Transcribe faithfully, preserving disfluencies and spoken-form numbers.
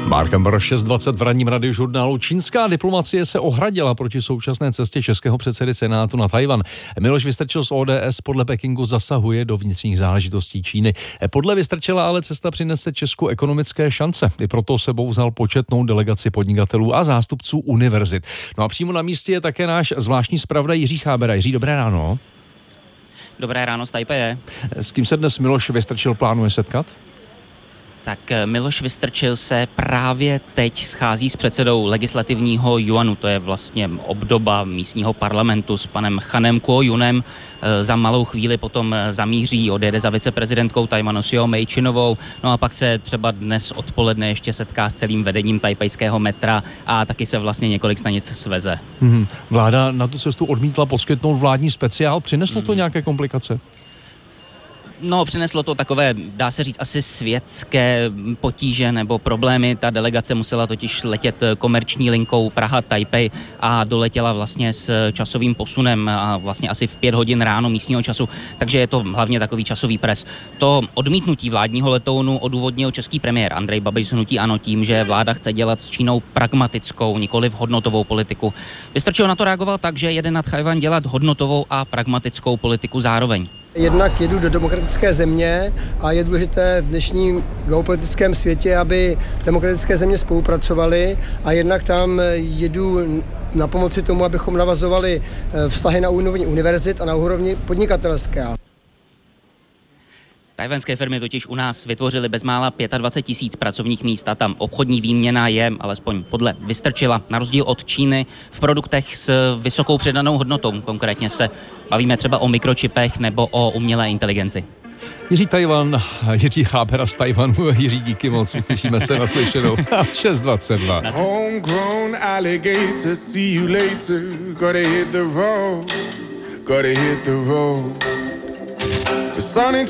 Mark Ember, šest dvacet v ranním radiožurnálu. Čínská diplomacie se ohradila proti současné cestě českého předsedy Senátu na Tchaj-wan. Miloš Vystrčil z O D S podle Pekingu zasahuje do vnitřních záležitostí Číny. Podle Vystrčila ale cesta přinese Česku ekonomické šance. I proto sebou vzal početnou delegaci podnikatelů a zástupců univerzit. No a přímo na místě je také náš zvláštní zpravodaj Jiří Chábera. Jiří, dobré ráno. Dobré ráno z Tajpeje. S kým se dnes Miloš Vystrčil plánuje setkat? Tak Miloš Vystrčil se právě teď schází s předsedou legislativního Yuanu, to je vlastně obdoba místního parlamentu, s panem Chanem Kuo-junem. Za malou chvíli potom zamíří, odjede za viceprezidentkou Tchaj-wanu Siou Mei-chinovou, no a pak se třeba dnes odpoledne ještě setká s celým vedením tajpejského metra a taky se vlastně několik stanic sveze. Hmm. Vláda na tu cestu odmítla poskytnout vládní speciál, přineslo to hmm. nějaké komplikace? No, přineslo to takové, dá se říct, asi světské potíže nebo problémy. Ta delegace musela totiž letět komerční linkou Praha-Tajpej a doletěla vlastně s časovým posunem a vlastně asi v pět hodin ráno místního času, takže je to hlavně takový časový pres. To odmítnutí vládního letounu odůvodnil český premiér Andrej Babiš z hnutí ANO tím, že vláda chce dělat s Čínou pragmatickou, nikoliv hodnotovou politiku. Vystrčil na to reagoval tak, že jede na Tchaj-wan dělat hodnotovou a pragmatickou politiku zároveň. Jednak jedu do demokratické země a je důležité v dnešním geopolitickém světě, aby demokratické země spolupracovaly, a jednak tam jedu na pomoci tomu, abychom navazovali vztahy na úrovni univerzit a na úrovni podnikatelské. Tajvanské firmy totiž u nás vytvořily bezmála dvacet pět tisíc pracovních míst a tam obchodní výměna je, alespoň podle Vystrčila, na rozdíl od Číny, v produktech s vysokou přidanou hodnotou. Konkrétně se bavíme třeba o mikročipech nebo o umělé inteligenci. Jiří Tchaj-wan, Jiří Chábera z Tchaj-wanu. Jiří, díky moc, uslyšíme se naslyšenou. šest dvacet dva. Homegrown alligator, see you later. Gotta hit the road, gotta hit the road. The sun